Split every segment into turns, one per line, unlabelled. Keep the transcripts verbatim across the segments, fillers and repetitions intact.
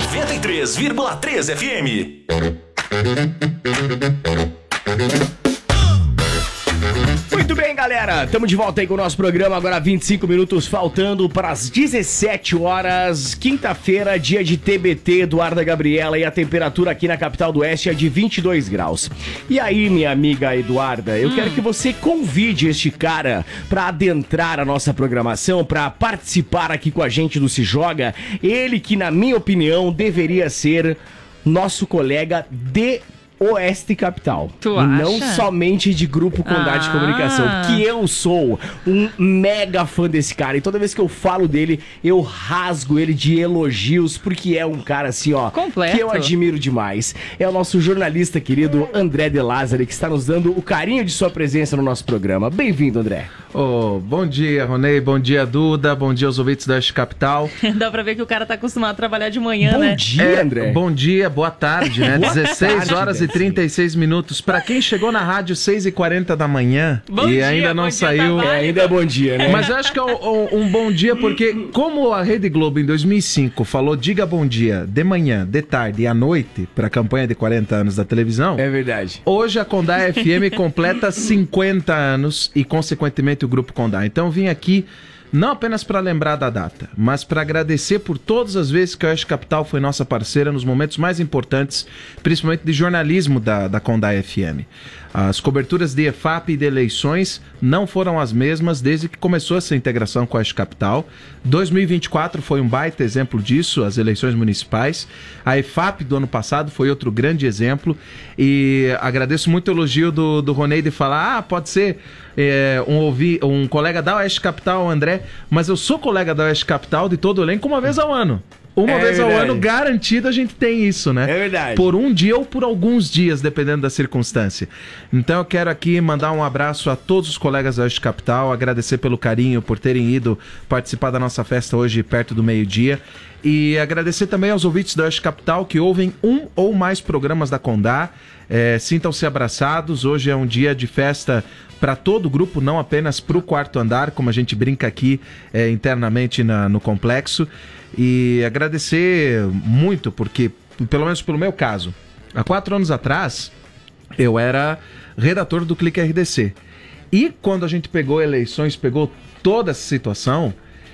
noventa e três vírgula três F M.
Muito bem, galera, estamos de volta aí com o nosso programa, agora vinte e cinco minutos faltando para as dezessete horas, quinta-feira, dia de T B T, Eduarda Gabriela, e a temperatura aqui na capital do Oeste é de vinte e dois graus. E aí, minha amiga Eduarda, eu hum. quero que você convide este cara para adentrar a nossa programação, para participar aqui com a gente do Se Joga, ele que, na minha opinião, deveria ser nosso colega de Oeste Capital.
Tu acha?
Não somente de Grupo Condá ah. de Comunicação, que eu sou um mega fã desse cara, e toda vez que eu falo dele, eu rasgo ele de elogios, porque é um cara assim, ó,
completo,
que eu admiro demais. É o nosso jornalista querido André De Lázari, que está nos dando o carinho de sua presença no nosso programa. Bem-vindo, André.
Oh, bom dia, Ronei, bom dia, Duda, bom dia aos ouvintes da Oeste Capital.
Dá pra ver que o cara tá acostumado a trabalhar de manhã,
bom
né?
Bom dia,
é,
André.
Bom dia, boa tarde, né?
Boa
dezesseis
tarde,
horas e trinta e seis minutos. Pra quem chegou na rádio seis e quarenta da manhã
bom
e
dia,
ainda não saiu...
Tá
é, ainda é bom dia, né?
Mas eu acho que é um, um bom dia porque, como a Rede Globo em dois mil e cinco falou diga bom dia de manhã, de tarde e à noite pra campanha de quarenta anos da televisão...
É verdade.
Hoje a Condá F M completa cinquenta anos e, consequentemente, o Grupo Condá. Então eu vim aqui não apenas para lembrar da data, mas para agradecer por todas as vezes que a Oeste Capital foi nossa parceira nos momentos mais importantes, principalmente de jornalismo da, da Condá F M. As coberturas de E F A P e de eleições não foram as mesmas desde que começou essa integração com a Oeste Capital. dois mil e vinte e quatro foi um baita exemplo disso, as eleições municipais. A E F A P do ano passado foi outro grande exemplo. E agradeço muito o elogio do, do Ronei de falar, ah, pode ser é, um, ouvi, um colega da Oeste Capital, André, mas eu sou colega da Oeste Capital de todo o elenco uma vez ao ano. Uma é vez verdade. ao ano, garantido, a gente tem isso, né?
É verdade.
Por um dia ou por alguns dias, dependendo da circunstância. Então eu quero aqui mandar um abraço a todos os colegas da Oeste Capital, agradecer pelo carinho, por terem ido participar da nossa festa hoje perto do meio-dia. E agradecer também aos ouvintes da Oeste Capital que ouvem um ou mais programas da Condá. É, sintam-se abraçados, hoje é um dia de festa para todo o grupo, não apenas para o quarto andar, como a gente brinca aqui é, internamente na, no complexo. E agradecer muito, porque, pelo menos pelo meu caso, há quatro anos atrás, eu era redator do Clique R D C. E quando a gente pegou eleições, pegou toda essa situação,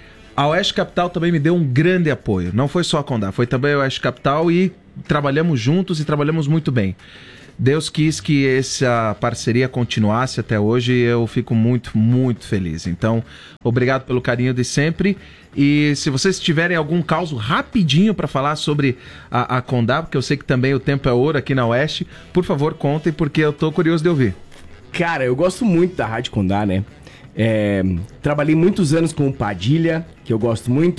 a Oeste Capital também me deu um grande apoio. Não foi só a Condá, foi também a Oeste Capital e trabalhamos juntos e trabalhamos muito bem. Deus quis que essa parceria continuasse até hoje e eu fico muito, muito feliz. Então, obrigado pelo carinho de sempre. E se vocês tiverem algum caso rapidinho para falar sobre a, a Condá, porque eu sei que também o tempo é ouro aqui na Oeste, por favor, contem, porque eu tô curioso de ouvir.
Cara, eu gosto muito da Rádio Condá, né? É, trabalhei muitos anos com o Padilha, que eu gosto muito.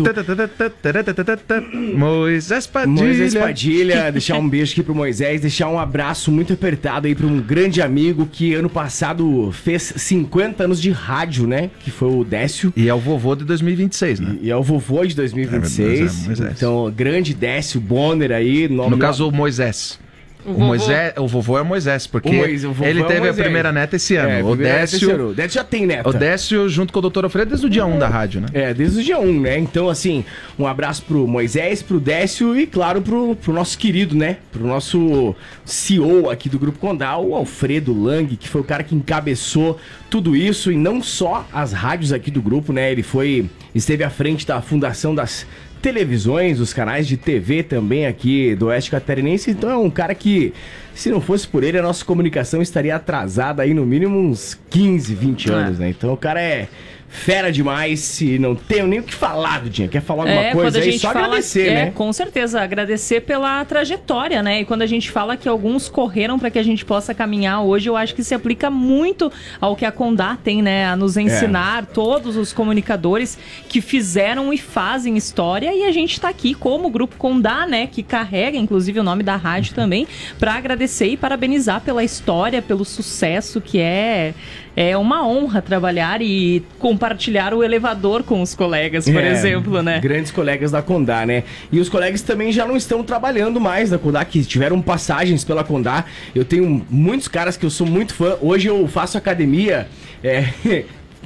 Moisés Padilha.
Moisés Padilha, deixar um beijo aqui pro Moisés, deixar um abraço muito apertado aí pra um grande amigo que ano passado fez cinquenta anos de rádio, né? Que foi o Décio.
E é o vovô de dois mil e vinte e seis, né?
E é o vovô de dois mil e vinte e seis.
É, Moisés.
Então, grande Décio Bonner aí.
No, no caso, o Moisés. O, o, Moisés, o vovô é Moisés, porque o Moisés, o ele teve é Moisés. a primeira neta esse ano. É, o Décio,
o Décio já tem neta.
O Décio junto com o doutor Alfredo desde o dia um da rádio, né?
É, desde o dia um, né? Então, assim, um abraço pro Moisés, pro Décio e, claro, pro, pro nosso querido, né? Pro nosso C E O aqui do Grupo Condá, o Alfredo Lang, que foi o cara que encabeçou tudo isso e não só as rádios aqui do grupo, né? Ele foi, esteve à frente da fundação das televisões, os canais de T V também aqui do Oeste Catarinense. Então é um cara que, se não fosse por ele, a nossa comunicação estaria atrasada aí no mínimo uns quinze, vinte anos, né? Então o cara é fera demais e não tenho nem o que falar, Dudinha. Quer falar alguma
é,
coisa aí? Só
fala,
agradecer,
é,
né?
Com certeza, agradecer pela trajetória, né? E quando a gente fala que alguns correram para que a gente possa caminhar hoje, eu acho que se aplica muito ao que a Condá tem, né? A nos ensinar, é. todos os comunicadores que fizeram e fazem história, e a gente tá aqui como Grupo Condá, né? Que carrega, inclusive, o nome da rádio também, para agradecer e parabenizar pela história, pelo sucesso que é... É uma honra trabalhar e compartilhar o elevador com os colegas, por é, exemplo, né?
Grandes colegas da Condá, né? E os colegas também já não estão trabalhando mais da Condá, que tiveram passagens pela Condá. Eu tenho muitos caras que eu sou muito fã. Hoje eu faço academia, é...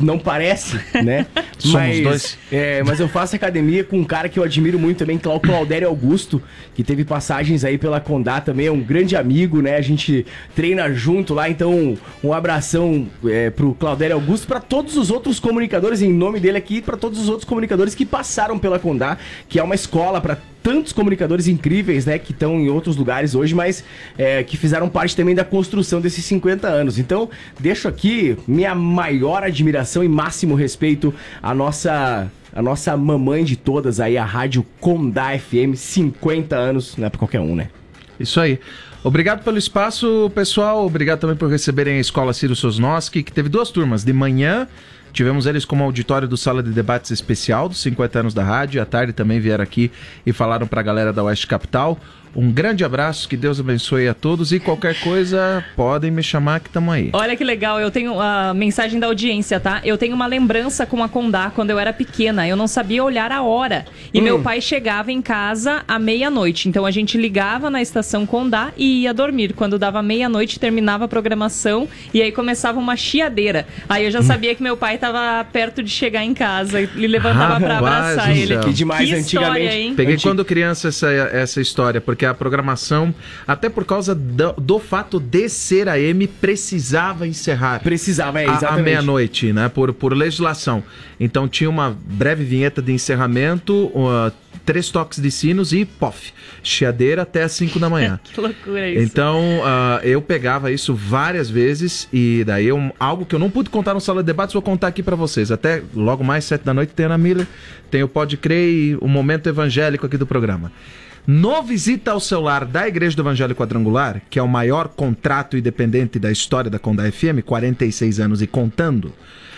não parece, né?
Somos
mas,
dois.
É, mas eu faço academia com um cara que eu admiro muito também, que é o Claudério Augusto, que teve passagens aí pela Condá também, é um grande amigo, né? A gente treina junto lá, então um abração é, pro Claudério Augusto, para todos os outros comunicadores, em nome dele aqui, para todos os outros comunicadores que passaram pela Condá, que é uma escola para tantos comunicadores incríveis, né, que estão em outros lugares hoje, mas é, que fizeram parte também da construção desses cinquenta anos. Então, deixo aqui minha maior admiração e máximo respeito à nossa, à nossa mamãe de todas aí, a Rádio Condá F M, cinquenta anos, não é pra qualquer um, né?
Isso aí. Obrigado pelo espaço, pessoal. Obrigado também por receberem a Escola Ciro Sosnoski, que teve duas turmas. De manhã, tivemos eles como auditório do Sala de Debates Especial dos cinquenta anos da rádio. À tarde também vieram aqui e falaram para a galera da Oeste Capital. Um grande abraço, que Deus abençoe a todos e qualquer coisa, podem me chamar que estamos aí.
Olha que legal, eu tenho a mensagem da audiência, tá? Eu tenho uma lembrança com a Condá quando eu era pequena, eu não sabia olhar a hora. E hum. meu pai chegava em casa à meia-noite, então a gente ligava na estação Condá e ia dormir. Quando dava meia-noite, terminava a programação e aí começava uma chiadeira. Aí eu já sabia que meu pai estava perto de chegar em casa e levantava ah, pra abraçar ele.
Que demais,
que
antigamente.
História, hein?
Peguei
Antig...
quando criança essa, essa história, porque a programação, até por causa do, do fato de ser A M, precisava encerrar.
Precisava, é, exatamente.
À meia-noite, né? Por, por legislação. Então tinha uma breve vinheta de encerramento, uh, três toques de sinos e pof, chiadeira até às cinco da manhã.
Que loucura isso.
Então uh, eu pegava isso várias vezes e daí eu, algo que eu não pude contar no Sala de Debates, vou contar aqui pra vocês. Até logo mais sete da noite tem a Ana Miller, tem o Pode Crer e o momento evangélico aqui do programa. No Visita ao Celular da Igreja do Evangelho Quadrangular, que é o maior contrato independente da história da Condá F M, quarenta e seis anos e contando,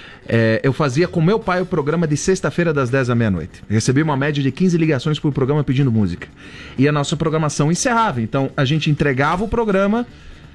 é, eu fazia com meu pai o programa de sexta-feira das dez à meia-noite. Recebi uma média de quinze ligações por programa pedindo música. E a nossa programação encerrava. Então a gente entregava o programa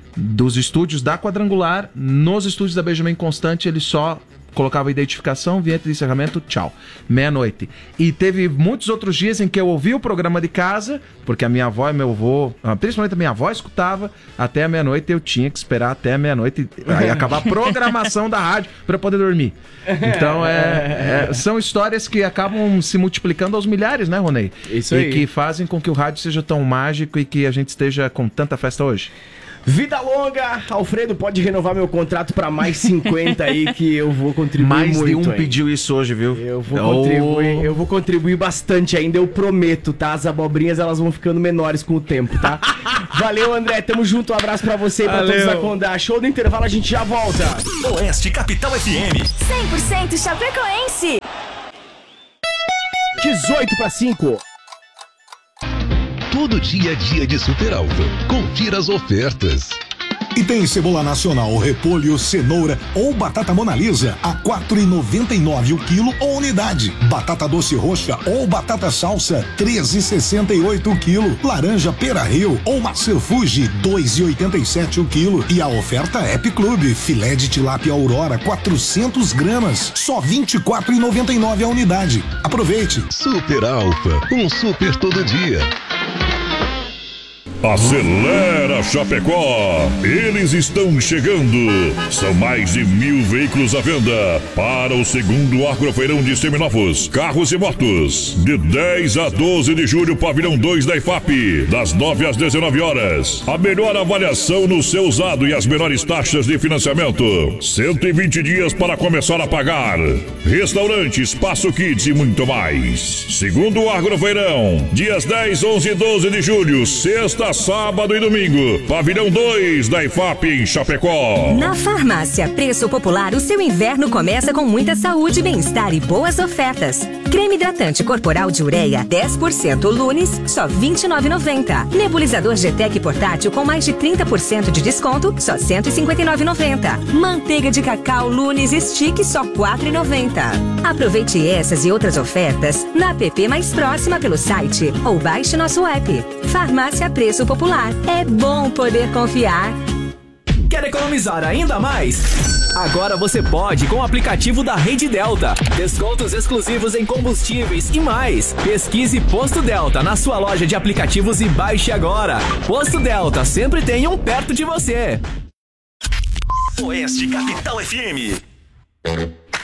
dos estúdios da Quadrangular, nos estúdios da Benjamin Constant, ele só colocava a identificação, vinheta de encerramento, tchau. Meia-noite. E teve muitos outros dias em que eu ouvia o programa de casa, porque a minha avó e meu avô, principalmente a minha avó, escutava até a meia-noite, eu tinha que esperar até a meia-noite, aí acabar a programação da rádio para eu poder dormir. Então, é, é, são histórias que acabam se multiplicando aos milhares, né, Ronei?
Isso
e
aí.
que fazem com que o rádio seja tão mágico e que a gente esteja com tanta festa hoje.
Vida longa, Alfredo, pode renovar meu contrato para mais cinquenta aí que eu vou contribuir
mais
muito.
Mais de um
hein?
pediu isso hoje, viu?
Eu vou oh. contribuir, eu vou contribuir bastante ainda, eu prometo, tá? As abobrinhas elas vão ficando menores com o tempo, tá? Valeu, André, tamo junto, um abraço pra você e pra Valeu. todos da Condá. Show do intervalo, a gente já volta.
Oeste Capital F M.
cem por cento Chapecoense.
dezoito para cinco.
Todo dia é dia de Super Alfa. Confira as ofertas.
E tem cebola nacional, repolho, cenoura ou batata Monalisa a quatro reais e noventa e nove centavos o quilo ou unidade. Batata doce roxa ou batata salsa treze reais e sessenta e oito centavos o quilo. Laranja Pera Rio ou maçã Fuji dois reais e oitenta e sete centavos o quilo. E a oferta App Club, filé de tilápia Aurora quatrocentas gramas, só vinte e quatro reais e noventa e nove centavos a unidade. Aproveite.
Super Alfa, um super todo dia.
Acelera Chapecó! Eles estão chegando! São mais de mil veículos à venda para o segundo Agrofeirão de Seminovos, Carros e Motos. De dez a doze de julho, Pavilhão dois da I F A P, das nove às dezenove horas. A melhor avaliação no seu usado e as menores taxas de financiamento. cento e vinte dias para começar a pagar. Restaurante, Espaço Kids e muito mais. Segundo Agrofeirão, dias dez, onze e doze de julho, sexta, sábado e domingo. Pavilhão dois da I F A P em Chapecó.
Na Farmácia Preço Popular, o seu inverno começa com muita saúde, bem-estar e boas ofertas. Creme hidratante corporal de ureia dez por cento Lunes, só vinte e nove reais e noventa centavos. Nebulizador G-Tec portátil com mais de trinta por cento de desconto, só cento e cinquenta e nove reais e noventa centavos. Manteiga de cacau Lunes Stick, só quatro reais e noventa centavos. Aproveite essas e outras ofertas na app mais próxima pelo site ou baixe nosso app. Farmácia Preço Popular. É bom poder confiar.
Quer economizar ainda mais? Agora você pode com o aplicativo da Rede Delta. Descontos exclusivos em combustíveis e mais. Pesquise Posto Delta na sua loja de aplicativos e baixe agora. Posto Delta, sempre tem um perto de você.
Oeste Capital F M.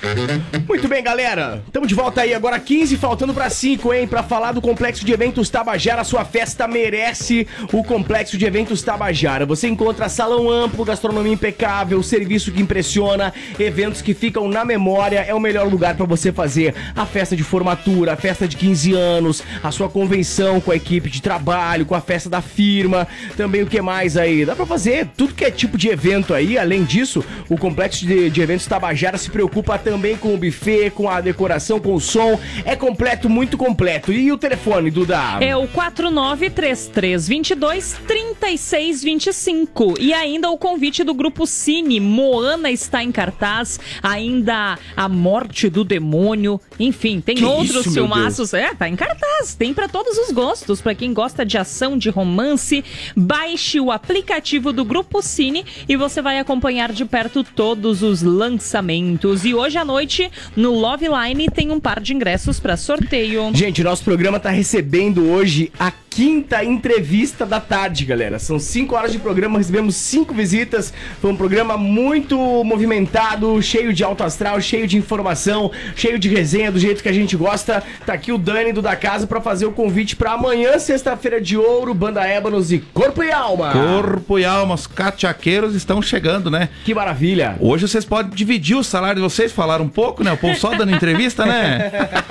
Muito bem, galera. Estamos de volta aí, agora quinze, faltando para cinco, hein? Para falar do Complexo de Eventos Tabajara. A sua festa merece o Complexo de Eventos Tabajara. Você encontra salão amplo, gastronomia impecável, serviço que impressiona, eventos que ficam na memória. É o melhor lugar para você fazer a festa de formatura, a festa de quinze anos, a sua convenção com a equipe de trabalho, com a festa da firma. Também o que mais aí? Dá para fazer tudo que é tipo de evento aí. Além disso, o Complexo de, de Eventos Tabajara se preocupa também com o buffet, com a decoração, com o som. É completo, muito completo. E o telefone, Duda?
É o quatro nove três três dois dois, três seis dois cinco. E ainda o convite do Grupo Cine. Moana está em cartaz. Ainda A Morte do Demônio. Enfim, tem que outros isso, filmaços. É, tá em cartaz. Tem pra todos os gostos. Pra quem gosta de ação, de romance, baixe o aplicativo do Grupo Cine e você vai acompanhar de perto todos os lançamentos. E hoje à noite, no Love Line, tem um par de ingressos para sorteio.
Gente, nosso programa tá recebendo hoje a quinta entrevista da tarde, galera. São cinco horas de programa, recebemos cinco visitas. Foi um programa muito movimentado, cheio de alto astral, cheio de informação, cheio de resenha do jeito que a gente gosta. Tá aqui o Dani do Da Casa para fazer o convite para amanhã, sexta-feira de ouro, Banda Ébanos e Corpo e Alma.
Corpo e Alma, os cachaqueiros estão chegando, né?
Que maravilha.
Hoje vocês podem dividir o salário de vocês, falaram um pouco, né? O povo só dando entrevista, né?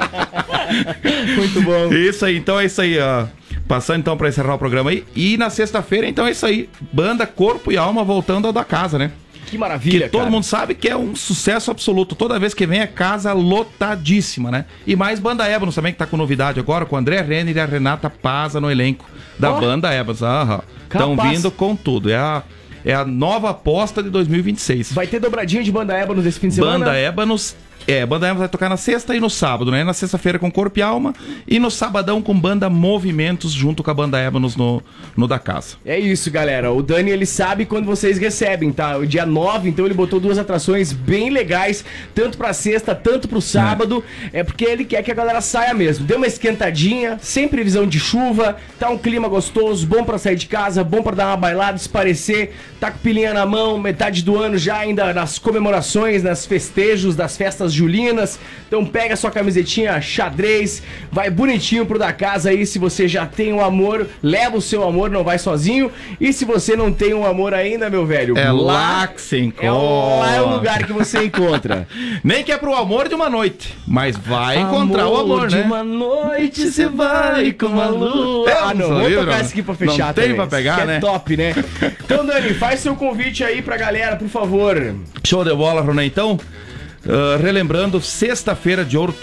Muito bom.
Isso aí, então é isso aí, ó. Passando então pra encerrar o programa aí. E na sexta-feira, então é isso aí. Banda Corpo e Alma voltando ao Da Casa, né?
Que maravilha,
que todo
cara.
mundo sabe que é um sucesso absoluto. Toda vez que vem é casa lotadíssima, né? E mais Banda Ébanos também, que tá com novidade agora, com o André Renner e a Renata Paza no elenco da oh. Banda Ébanos. Estão vindo com tudo. É a, é a nova aposta de dois mil e vinte e seis.
Vai ter dobradinha de Banda Ébanos esse fim de semana?
Banda Ébanos... É, Banda Ébanos vai tocar na sexta e no sábado, né? Na sexta-feira com Corpo e Alma e no sabadão com Banda Movimentos junto com a Banda Ébanos no, no Da Casa.
É isso, galera. O Dani, ele sabe quando vocês recebem, tá? O dia nove, então ele botou duas atrações bem legais, tanto pra sexta, tanto pro sábado. É, é porque ele quer que a galera saia mesmo. Deu uma esquentadinha, sem previsão de chuva, tá um clima gostoso, bom pra sair de casa, bom pra dar uma bailada, esparecer, tá com pilinha na mão, metade do ano já ainda nas comemorações, nas festejos das festas julinas. Então pega sua camisetinha xadrez, vai bonitinho pro Da Casa aí. Se você já tem um amor, leva o seu amor, não vai sozinho. E se você não tem um amor ainda, meu velho,
é lá, lá que você encontra.
É, lá é o lugar que você encontra.
Nem que é pro amor de uma noite, mas vai amor encontrar o amor,
de
né?
De uma noite você vai com a lua.
É,
ah, não, vamos livro, tocar isso aqui pra fechar.
Não tem também. Pra pegar,
que
né?
É top, né? Então, Dani, faz seu convite aí pra galera, por favor.
Show de bola, Ronê. Então, uh, relembrando, sexta-feira de ouro,